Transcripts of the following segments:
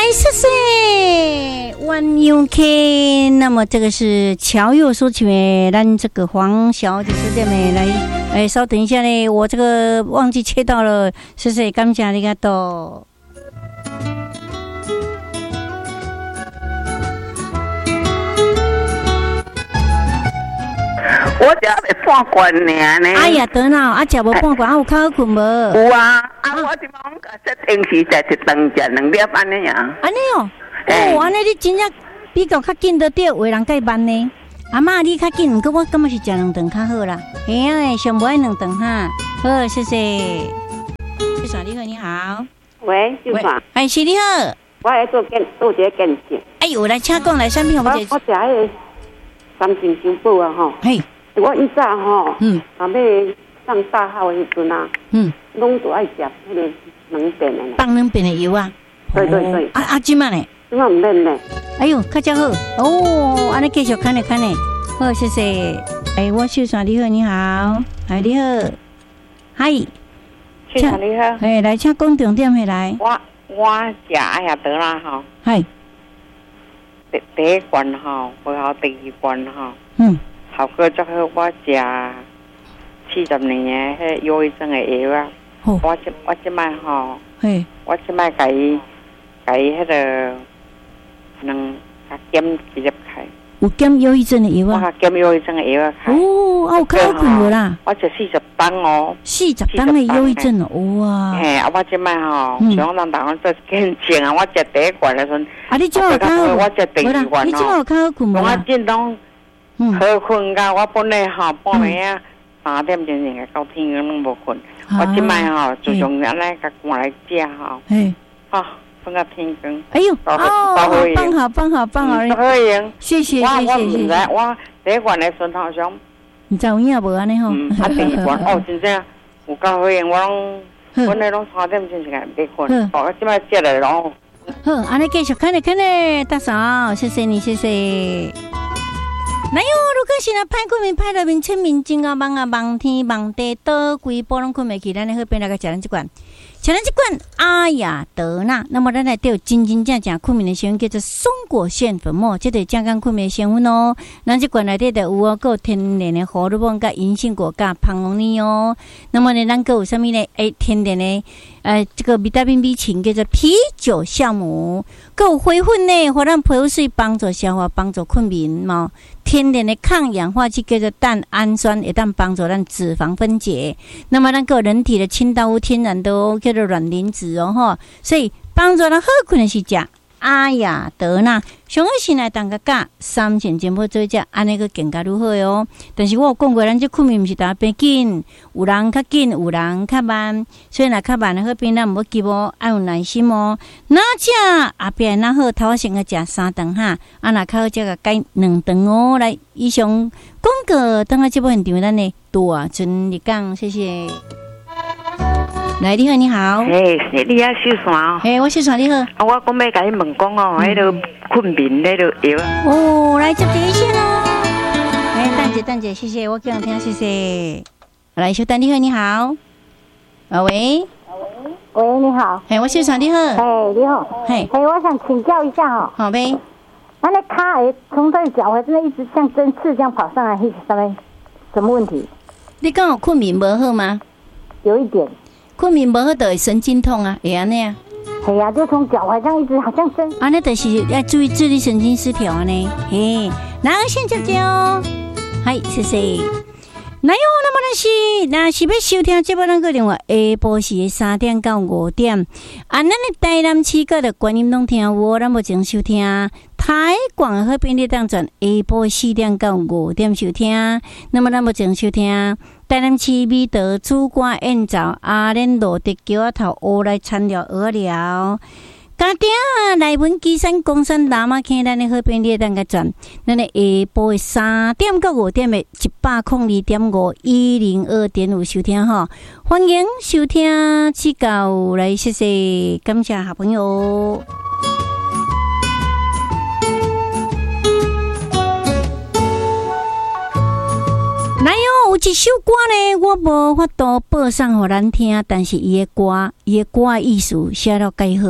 谢谢万永 K。那么这个是乔佑说起的，咱这个黄小姐说的没来，稍等一下呢，我这个忘记切到了，谢谢，感谢你个多。 我只要半罐尔呢。 哎呀，得了，啊，食无半罐，有较好困无？ 有啊，我即帮甲说平时食一顿食2粒安尼啊。 安尼哦，安尼你真正比较较紧得到，有人介慢呢。阿嬷你较紧，不过我感觉是食2顿较好啦。嘿啊，上无爱2顿哈。好，谢谢。秀爽你好，你好。 喂，秀爽。 哎，是你好。 我来做一个见证。 哎呦，来请讲来产品，我食迄个三金修补啊吼。嘿。我以前吼，要上大号的时阵啊，拢都爱食迄个2遍的。 放2遍的油啊？ 对对对。 今晚呢？ 今晚唔免呢。 哎呦，较真好哦！安尼继续看咧看咧，好谢谢。哎，我秀爽你好，你好，哎你好，嗨， 秀爽你好， 哎来请讲重点回来。 我食哎呀得啦吼， 嗨， 第一罐吼，不好第2罐吼，效果最好。我食40年的迄忧郁症的药啊，我即摆吼，我即摆甲伊迄个甲减几粒开。 有减忧郁症的药啊？ 我甲减忧郁症的药啊开。 哦，有较好困无啦？ 我食40磅哦。 40磅的忧郁症哦，哇！ 嘿，我即摆吼，想让大家做见证啊！我食第1罐的时阵， 你即有较好？ 我食第2罐哦。 你即有较好困无？ 我真拢好困噶，我本来吼半暝啊3点钟应该到天光拢无困。我即摆吼自从安尼甲赶来食吼，瞓到天光。 哎呦，棒好棒好棒好！ 可以， 谢谢谢谢。 我唔知，我第1罐的时阵好像唔知有影无安尼吼？ 第2罐哦，真正有够好用，我拢本来拢3点钟时间没困，我即摆食了咯。 好，安尼继续看咧看咧，大嫂，谢谢你，谢谢。哪有？如果是那歹困眠、歹入眠、清眠、真啊梦啊梦天梦地，倒规波拢困袂去，咱的好边来个食咱这罐，吃咱这罐阿雅德纳。那么咱来对真正困眠的成分叫做松果苋粉末，这个健康困眠的成分哦。咱这罐内底就有哦，有天然的荷尔蒙、甲银杏果、甲胖龙尼哦。那么呢，咱个有啥物呢？天然的这个维他命 B 群叫做啤酒酵母，还有花粉呢，互咱皮肤水帮助消化、帮助困眠嘛。天然的抗氧化剂叫做蛋氨酸，会当帮助咱脂肪分解。那么咱个人体的清道夫天然的叫做卵磷脂哦吼，所以帮助咱好困的是食阿雅德纳。上好是来当个加3钱钱要做食，安尼个更加如何哦。但是我有讲过，咱这困眠毋是大家变紧，有人较紧，有人较慢，所以若较慢的好边，咱毋要急哦，要有耐心哦。哪食后壁哪好，头先个食3顿哈，若较好，则个改2顿哦。来，以上广告等下这部现场，咱的大尊你讲，谢谢。来，你好，你好。 嘿，你啊，秀爽哦。 嘿，我秀爽，你好。 我讲要甲你问讲哦，迄个困眠迄个药啊。 哦，来接第一线哦。哎，蛋姐，谢谢，我给人听，谢谢。来，小丹，你好，你好。喂， 你好。 嘿，我秀爽，你好。 哎，你好。嘿，我想请教一下哈。 好呗。 那卡从这脚踝真的一直像针刺这样跑上来，是什么问题？ 你刚好困眠不好吗？ 有一点。 困眠无好就会神经痛啊，会安尼啊？ 系啊，就从脚踝上一直好像针。 安尼就是要注意自律神经失调呢。嘿，那先接接哦。嗨，谢谢。那有那么是，那是要收听节目，咱个电话下晡时3点到5点。咱的台南市各的观音拢听有，咱目前收听台广和便利当转下晡4点到5点收听。那么咱目前收听。台南市美德主管宴造阿莲路的桥头乌来参了鹅寮，家丁内文基山公山南马坑，咱的好便利当个转，咱的下晡的3点到5点的102.51025.5收听哈，欢迎收听指教来，谢谢，感谢好朋友。来有一首歌呢，我无法度播送给咱听，但是伊的歌的意思写了介好，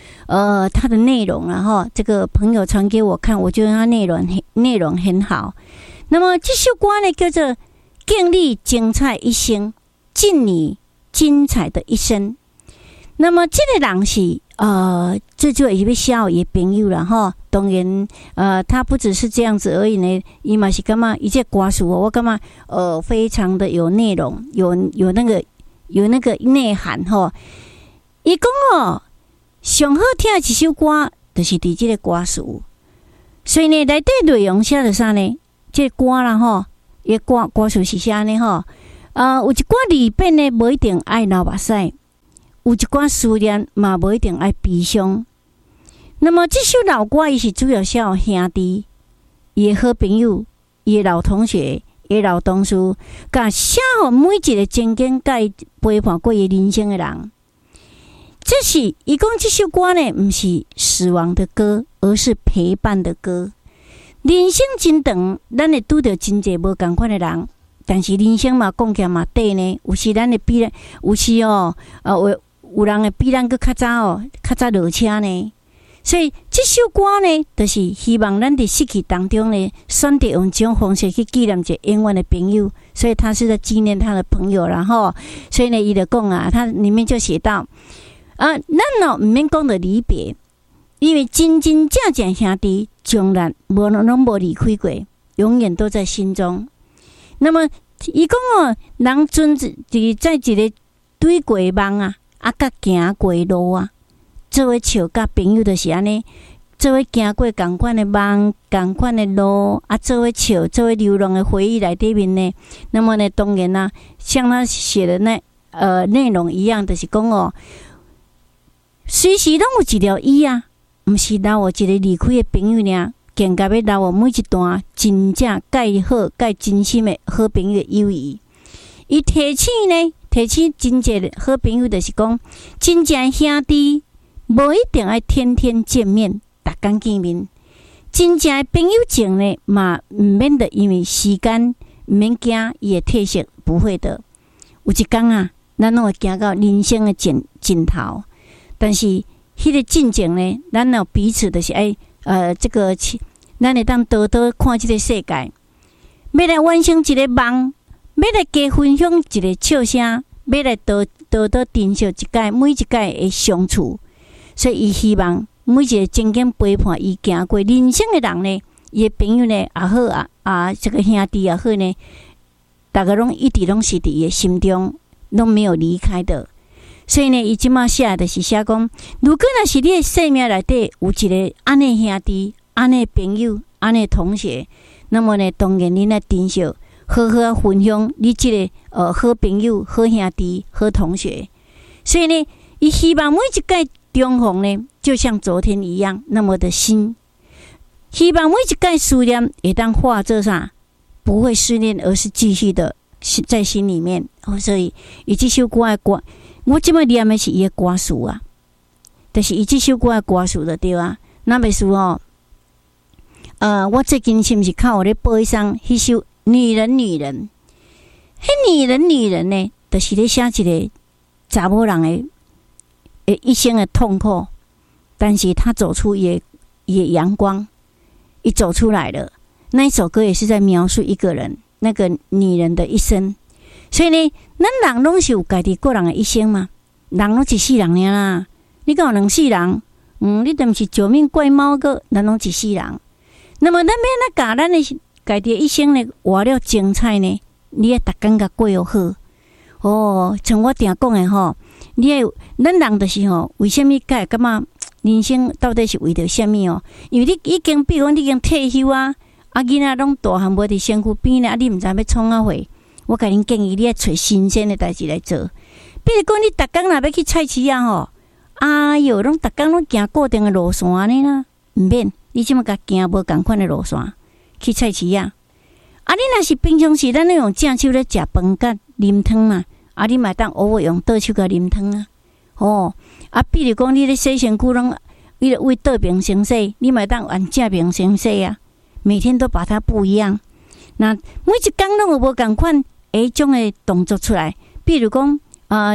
他的内容，然后这个朋友传给我看，我觉得他内容很好。那么这首歌呢，叫做《经历精彩一生，敬你精彩的一生》。那么这个人是这就也要写伊朋友啦吼。当然他不只是这样子而已呢，伊嘛是感觉伊这歌词我感觉非常的有内容，有那个内涵吼。伊讲上好听的一首歌就是伫这个歌词，所以呢内底内容写着啥呢？这个歌啦吼，伊歌词是啥呢吼？有一寡离别呢，无一定爱流目屎。有一寡思念嘛，无一定爱悲伤。那么这首老歌，伊是主要写有兄弟、伊的好朋友、伊的老同学、伊的老同事，甲写互每一个曾经甲伊陪伴过伊人生的人。这是伊讲这首歌呢，不是死亡的歌，而是陪伴的歌。人生真长，咱会拄到真侪无共款的人，但是人生嘛，讲起来嘛短呢。有时咱会比咱，有时有人会比咱搁较早落车呢。所以这首歌呢，就是希望咱伫失去当中呢，选择用这种方式去纪念一个永远的朋友。所以他是在纪念他的朋友，然后，所以呢，伊就讲他里面就写到，咱唔免讲到离别，因为真真正正兄弟，从来拢无离开过，永远都在心中。那么，伊讲人存在一个对过梦甲行过路做伙笑甲朋友就是安尼，做伙行过同款的梦、同款的路做伙笑，做伙流浪的回忆内底面呢。那么呢，当然像他写的内容一样，就是讲随时拢有一条伊毋是留我一个离开的朋友尔，更加要留我每一段真正介好、介真心的好朋友的友谊。伊提醒真正的好朋友，就是讲真正兄弟无一定爱天天见面，逐天见面。真正的朋友情呢，嘛毋免得因为时间毋免惊伊会褪色，不会的。有一天咱拢会行到人生的尽头，但是迄个进程呢，咱有彼此就是爱咱会当多多看这个世界，要来完成一个梦，要来加分享一个笑声，要来多珍惜每一届的相处。所以伊希望每一个曾经陪伴伊行过人生的人呢，伊的朋友呢也好这个兄弟也好呢，大家拢一直拢是伫伊的心中，拢没有离开的。所以呢，伊即马写就是写讲，如果若是你的生命内底有一个安尼兄弟、安尼朋友、安尼同学，那么呢，当然你来珍惜，好好分享你这个好朋友、好兄弟、好同学。所以呢，伊希望每一届重逢呢，就像昨天一样那么的新。希望每一届思念会当化作啥，不会思念，而是继续的在心里面。所以伊这首歌的歌。我即摆念的是伊的歌词就是伊这首歌的歌词就对那袂输我最近是毋是看有咧播一首迄首《女人》，迄女人呢，就是咧写一个查某人的一生的痛苦，但是他走出伊的阳光，伊走出来了。那一首歌也是在描述一个人，那个女人的一生。所以呢，咱人拢是有家己个人的一生嘛，人拢一世人尔啦。你讲有两世人，你都毋是九命怪猫个，咱拢一世人。那么咱要哪甲咱的家己的一生呢活了精彩呢？你要逐天甲过好。像我定讲的吼，咱人就是为什么会感觉人生到底是为着什么因为你已经，比如讲你已经退休囡仔拢大汉无伫身躯边咧，你毋知要创会。我甲恁建议，你要找新鲜的代志来做。比如讲，你逐天若要去菜市哎哟，拢逐天拢行固定的路线呢啦，毋免。你即么甲行无共款的路线去菜市你若是平常时咱用正手咧食饭甲啉汤嘛，你嘛当偶尔用倒手甲啉汤比如讲，你咧洗身躯拢你咧为倒边先洗，你嘛当按正边先洗每天都把它不一样。那每一天拢有无共款种的动作出来，比如讲，你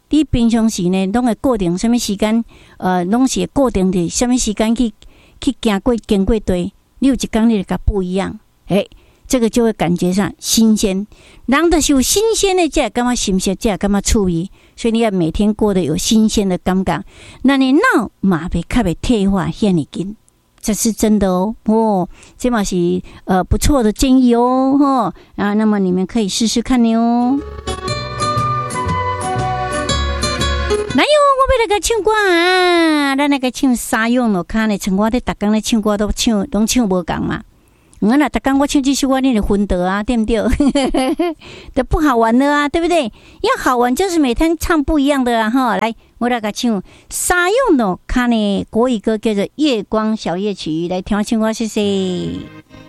你平常时呢，拢会固定什么时间？拢是会固定的什么时间去经过对，你有一天你就甲不一样，这个就会感觉上新鲜。人就是有新鲜的，才会感觉新鲜，才会感觉趣味。所以你要每天过得有新鲜的感觉，那你脑嘛较袂退化遐尼紧，这是真的哦。这嘛是不错的建议哦，那么你们可以试试看哦。来哟，我要来个唱歌啊！咱来个唱沙涌咯，看呢，像我咧，逐工咧唱歌都拢唱无共嘛。我若逐工我唱这首歌，你就昏倒啊，对不对？都不好玩了啊，对不对？要好玩就是每天唱不一样的啊！哈，来，我来个唱沙涌咯，看呢国语歌叫做《月光小夜曲》，来听唱歌，谢谢。